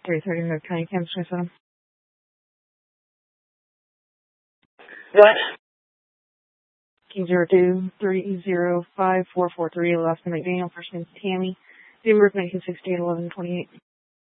330 North County Campus Center. What? Key 02-305-443, Alaska McDaniel, first name Tammy. Date of birth 1968, 11/28.